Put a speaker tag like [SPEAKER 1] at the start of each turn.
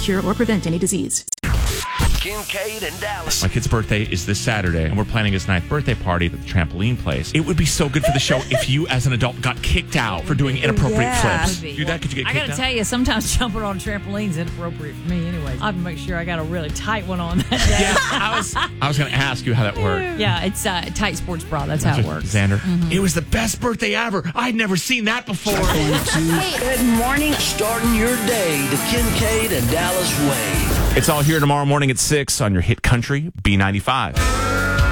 [SPEAKER 1] cure or prevent any disease.
[SPEAKER 2] Kincaid and Dallas.
[SPEAKER 3] My kid's birthday is this Saturday, and we're planning his 9th birthday party at the trampoline place. It would be so good for the show if you, as an adult, got kicked out for doing inappropriate flips. Do that? Could you get kicked out?
[SPEAKER 4] I got to tell you, sometimes jumping on a trampoline is inappropriate for me anyways. I have to make sure I got a really tight one on that day.
[SPEAKER 3] Yeah, I was going to ask you how that worked.
[SPEAKER 4] Yeah, it's a tight sports bra. That's how it works.
[SPEAKER 3] Xander, It was the best birthday ever. I'd never seen that before.
[SPEAKER 2] Good morning. Starting your day the Kincaid and Dallas way.
[SPEAKER 3] It's all here tomorrow morning at 6 on your hit country, B95.